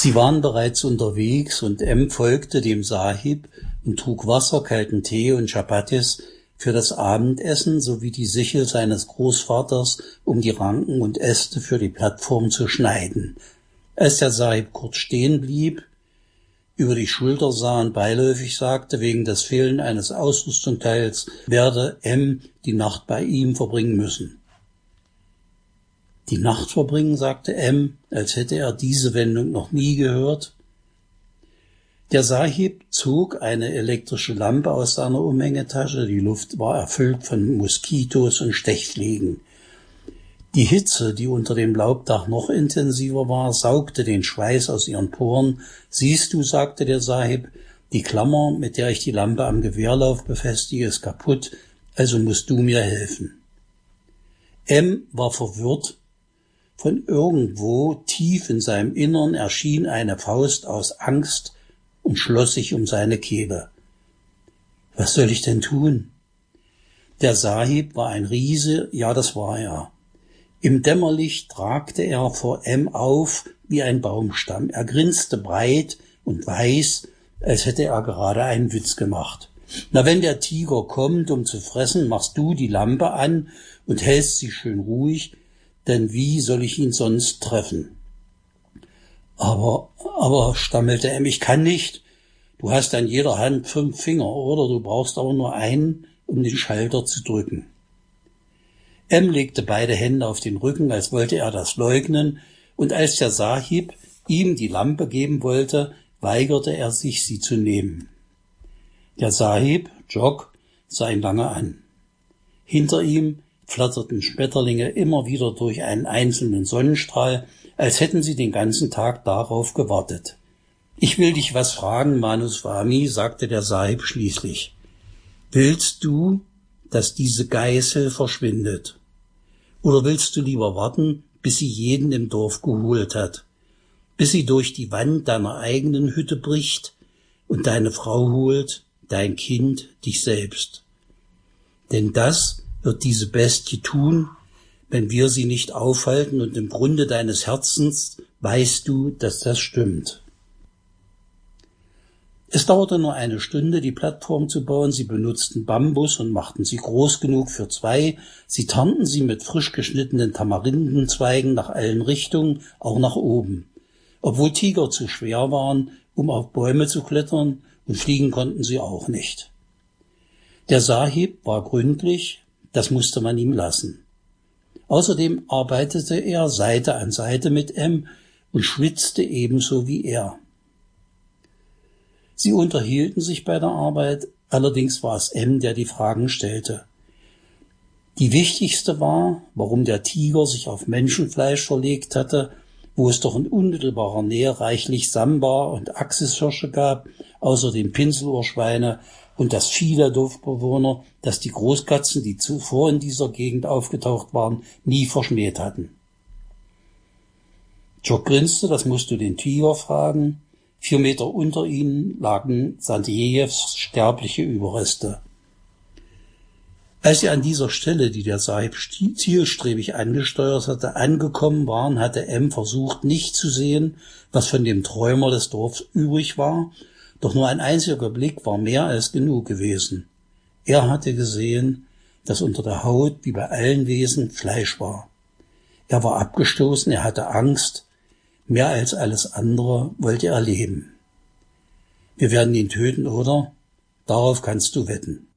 Sie waren bereits unterwegs und M folgte dem Sahib und trug Wasser, kalten Tee und Chapatis für das Abendessen sowie die Sichel seines Großvaters, um die Ranken und Äste für die Plattform zu schneiden. Als der Sahib kurz stehen blieb, über die Schulter sah und beiläufig sagte, wegen des Fehlens eines Ausrüstungsteils werde M die Nacht bei ihm verbringen müssen. Die Nacht verbringen, sagte M, als hätte er diese Wendung noch nie gehört. Der Sahib zog eine elektrische Lampe aus seiner Umhängetasche. Die Luft war erfüllt von Moskitos und Stechfliegen. Die Hitze, die unter dem Laubdach noch intensiver war, saugte den Schweiß aus ihren Poren. Siehst du, sagte der Sahib, die Klammer, mit der ich die Lampe am Gewehrlauf befestige, ist kaputt, also musst du mir helfen. M war verwirrt. Von irgendwo tief in seinem Innern erschien eine Faust aus Angst und schloss sich um seine Kehle. Was soll ich denn tun? Der Sahib war ein Riese, ja, das war er. Im Dämmerlicht ragte er vor M auf wie ein Baumstamm. Er grinste breit und weiß, als hätte er gerade einen Witz gemacht. Na, wenn der Tiger kommt, um zu fressen, machst du die Lampe an und hältst sie schön ruhig, denn wie soll ich ihn sonst treffen? Aber, stammelte M, ich kann nicht. Du hast an jeder Hand 5 Finger, oder? Du brauchst aber nur einen, um den Schalter zu drücken. M legte beide Hände auf den Rücken, als wollte er das leugnen, und als der Sahib ihm die Lampe geben wollte, weigerte er sich, sie zu nehmen. Der Sahib, Jog, sah ihn lange an. Hinter ihm flatterten Schmetterlinge immer wieder durch einen einzelnen Sonnenstrahl, als hätten sie den ganzen Tag darauf gewartet. Ich will dich was fragen, Manuswami, sagte der Sahib schließlich. Willst du, dass diese Geißel verschwindet? Oder willst du lieber warten, bis sie jeden im Dorf geholt hat? Bis sie durch die Wand deiner eigenen Hütte bricht und deine Frau holt, dein Kind, dich selbst? Denn das wird diese Bestie tun, wenn wir sie nicht aufhalten, und im Grunde deines Herzens weißt du, dass das stimmt. Es dauerte nur eine Stunde, die Plattform zu bauen. Sie benutzten Bambus und machten sie groß genug für 2. Sie tarnten sie mit frisch geschnittenen Tamarindenzweigen nach allen Richtungen, auch nach oben. Obwohl Tiger zu schwer waren, um auf Bäume zu klettern, und fliegen konnten sie auch nicht. Der Sahib war gründlich, das musste man ihm lassen. Außerdem arbeitete er Seite an Seite mit M und schwitzte ebenso wie er. Sie unterhielten sich bei der Arbeit, allerdings war es M, der die Fragen stellte. Die wichtigste war, warum der Tiger sich auf Menschenfleisch verlegt hatte, wo es doch in unmittelbarer Nähe reichlich Sambar und Axishirsche gab, außerdem Pinselohrschweine und das Vieh der Dorfbewohner, das die Großkatzen, die zuvor in dieser Gegend aufgetaucht waren, nie verschmäht hatten. Jock grinste, das musst du den Tiger fragen. 4 Meter unter ihnen lagen Sandejews sterbliche Überreste. Als sie an dieser Stelle, die der Sahib zielstrebig angesteuert hatte, angekommen waren, hatte M versucht, nicht zu sehen, was von dem Träumer des Dorfs übrig war, doch nur ein einziger Blick war mehr als genug gewesen. Er hatte gesehen, dass unter der Haut, wie bei allen Wesen, Fleisch war. Er war abgestoßen, er hatte Angst, mehr als alles andere wollte er leben. Wir werden ihn töten, oder? Darauf kannst du wetten.